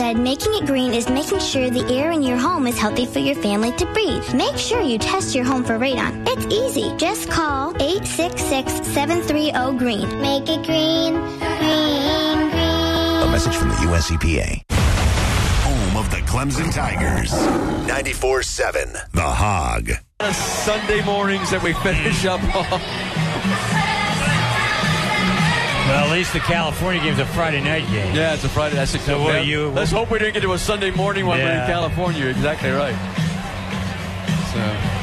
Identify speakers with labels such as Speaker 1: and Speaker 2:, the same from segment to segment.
Speaker 1: said, making it green is making sure the air in your home is healthy for your family to breathe. Make sure you test your home for radon. It's easy. Just call 866-730-GREEN. Make it green, green, green.
Speaker 2: A message from the U.S. EPA. Home of the Clemson Tigers. 94.7 The Hog.
Speaker 3: Sunday mornings that we finish up on.
Speaker 4: Well, at least the California game's a Friday night game.
Speaker 3: Yeah, it's a Friday. That's a
Speaker 4: so
Speaker 3: let's hope we didn't get to a Sunday morning one. We're in California. You're exactly right. So,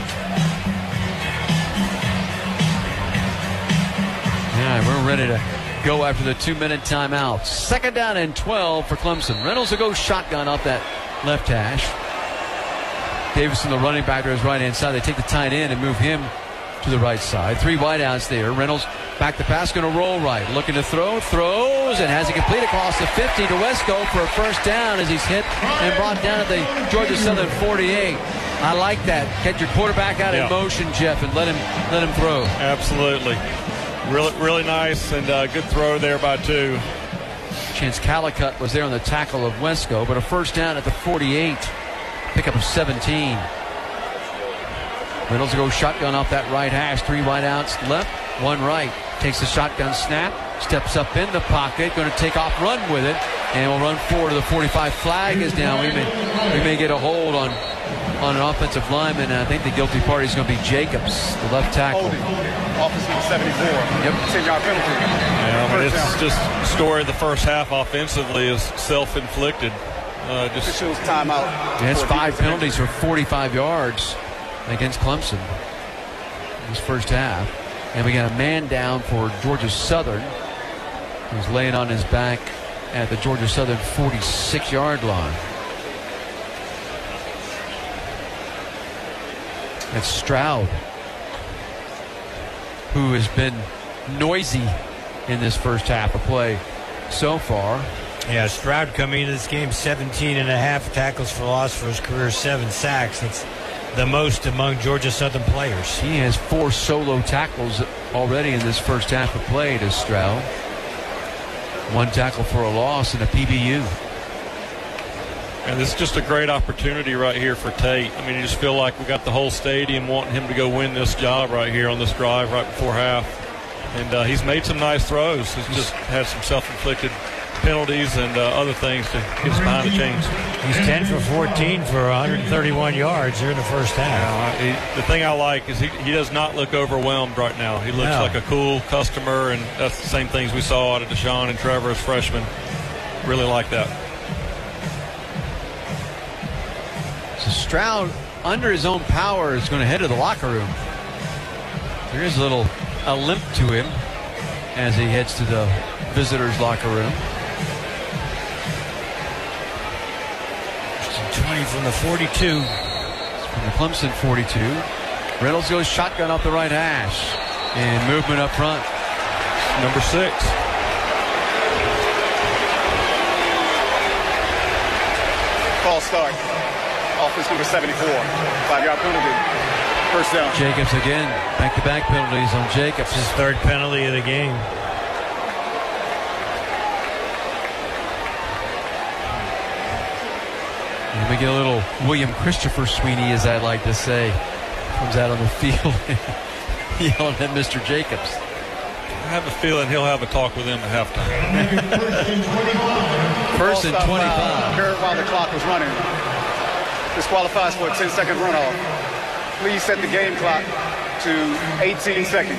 Speaker 3: yeah, we're ready to go after the 2-minute timeout. 2nd down and 12 for Clemson. Reynolds will go shotgun off that left hash. Davison, the running back, to his right-hand side. They take the tight end and move him to the right side. 3 wideouts there. Reynolds back to pass, going to roll right. Looking to throw, throws, and has it complete across the 50 to Wesco for a first down as he's hit and brought down at the Georgia Southern 48. I like that. Get your quarterback out in motion, Jeff, and let him throw.
Speaker 5: Absolutely. Really nice and good throw there by 2.
Speaker 3: Chance Calicut was there on the tackle of Wesco, but a first down at the 48. Pickup of 17. Reynolds goes shotgun off that right hash. 3 wideouts left, 1 right. Takes the shotgun snap, steps up in the pocket, going to take off, run with it, and will run forward to the 45. Flag is down. We may get a hold on an offensive lineman, and I think the guilty party is going to be Jacobs, the left tackle.
Speaker 6: Holding. Offensive 74.
Speaker 3: Yep.
Speaker 6: 10-yard penalty.
Speaker 5: Yeah, I mean, it's just the story of the first half offensively is self-inflicted.
Speaker 6: Just shows timeout.
Speaker 3: Yeah, it's 5 penalties for 45 yards against Clemson in this first half. And we got a man down for Georgia Southern, who's laying on his back at the Georgia Southern 46-yard line. That's Stroud, who has been noisy in this first half of play so far.
Speaker 4: Yeah, Stroud coming into this game, 17.5 tackles for loss for his career, 7 sacks. That's the most among Georgia Southern players.
Speaker 3: He has 4 solo tackles already in this first half of play to Stroud. 1 tackle for a loss and a PBU.
Speaker 5: And this is just a great opportunity right here for Tate. I mean, you just feel like we got the whole stadium wanting him to go win this job right here on this drive right before half. And he's made some nice throws. He's just had some self-inflicted penalties and other things to get us behind the chains.
Speaker 4: He's 10 for 14 for 131 yards here in the first half.
Speaker 5: The thing I like is he does not look overwhelmed right now. He looks like a cool customer, and that's the same things we saw out of Deshaun and Trevor as freshmen. Really like that.
Speaker 3: So Stroud, under his own power, is going to head to the locker room. There is a limp to him as he heads to the visitors' locker room.
Speaker 4: 20 from the 42.
Speaker 3: From the Clemson 42. Reynolds goes shotgun up the right hash. And movement up front.
Speaker 5: Number 6.
Speaker 6: False start. Offense number 74. 5-yard penalty. First down.
Speaker 3: Jacobs again. Back-to-back penalties on Jacobs.
Speaker 4: His 3rd penalty of the game.
Speaker 3: And we get a little William Christopher Sweeney, as I like to say. Comes out on the field yelling at Mr. Jacobs.
Speaker 5: I have a feeling he'll have a talk with him at halftime.
Speaker 3: First and 25.
Speaker 6: Occurred while the clock was running. This qualifies for a 10-second runoff. Please set the game clock to 18 seconds.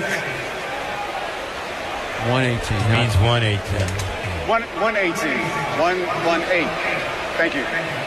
Speaker 3: 118.
Speaker 4: Means 118.
Speaker 6: 118. 118. Thank you.